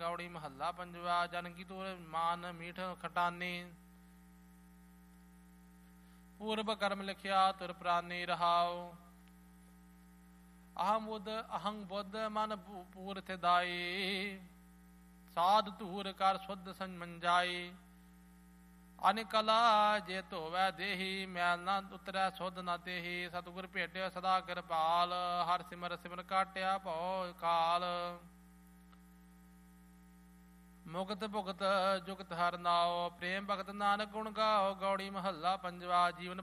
ਗੌੜੀ ਮਹੱਲਾ ਪੰਜਵਾ। ਜਨ ਕੀ ਤੂਰ ਮਾਨ ਮੀਠ ਖਟਾਨੀ, ਪੂਰਬ ਕਰਮ ਲਿਖਿਆ ਤੁਰ ਪ੍ਰਾਨੀ ਰਹਾਉ। ਅਹੰ ਬੁੱਧ ਮਨ ਪੂਰਥ ਦਾਈ, ਸਾਧ ਧੂਰ ਕਰ ਸੁਧ ਸੰਮੰਜਾਈ। ਅਨਕਲਾ ਜੇ ਧੋਵੈ ਦੇਹੀ, ਮੈਲ ਨਾ ਉਤਰੈ ਸੁਧ ਨਾ ਤੇਹੀ। ਸਤਿਗੁਰ ਭੇਟਿਆ ਸਦਾ ਕਿਰਪਾਲ, ਹਰ ਸਿਮਰ ਸਿਮਰ ਕਾਟਿਆ ਭਉ ਕਾਲ। ਮੁਕਤ ਭੁਗਤ ਜੁਗਤ ਹਰ ਨਾਉ, ਪ੍ਰੇਮ ਭਗਤ ਨਾਨਕ ਗੁਣ ਗਾਓ। ਗੌੜੀ ਮਹੱਲਾ ਪੰਜਵਾ। ਜੀਵਨ